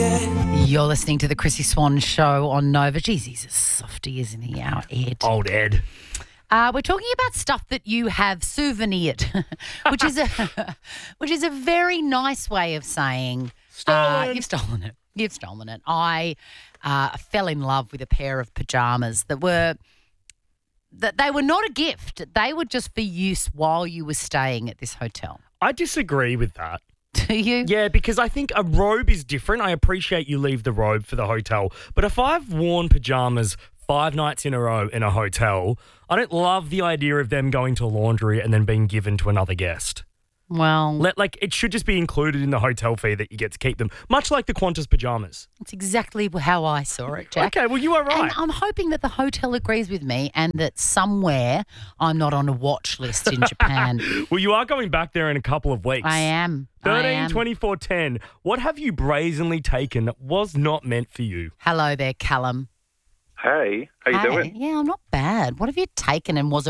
You're listening to the Chrissy Swan Show on Nova. Geez, he's a softie, isn't he, our Ed? Old Ed. We're talking about stuff that you have souvenired, which is a very nice way of saying Stolen. You've stolen it. You've stolen it. I fell in love with a pair of pajamas that were not a gift. They were just for use while you were staying at this hotel. I disagree with that. Do you? Yeah, because I think a robe is different. I appreciate you leave the robe for the hotel. But if I've worn pajamas 5 nights in a row in a hotel, I don't love the idea of them going to laundry and then being given to another guest. Well, It should just be included in the hotel fee that you get to keep them, much like the Qantas pajamas. that's exactly how I saw it, Jack. Okay, well, you are right. And I'm hoping that the hotel agrees with me and that somewhere I'm not on a watch list in Japan. Well, you are going back there in a couple of weeks. I am. 13, 24, 10. What have you brazenly taken that was not meant for you? Hello there, Callum. Hey, how you doing? Yeah, I'm not bad. What have you taken and was it